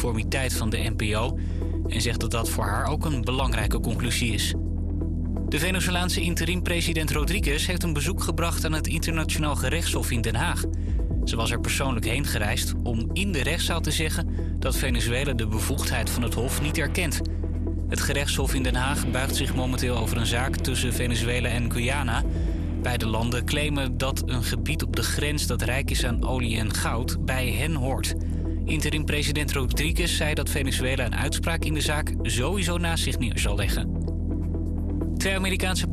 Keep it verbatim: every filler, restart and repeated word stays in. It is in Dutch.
uniformiteit van de N P O en zegt dat dat voor haar ook een belangrijke conclusie is. De Venezolaanse interim-president Rodriguez heeft een bezoek gebracht aan het Internationaal Gerechtshof in Den Haag. Ze was er persoonlijk heen gereisd om in de rechtszaal te zeggen dat Venezuela de bevoegdheid van het hof niet erkent. Het gerechtshof in Den Haag buigt zich momenteel over een zaak tussen Venezuela en Guyana. Beide landen claimen dat een gebied op de grens dat rijk is aan olie en goud bij hen hoort. Interim-president Rodriguez zei dat Venezuela een uitspraak in de zaak sowieso naast zich neer zal leggen. Twee Amerikaanse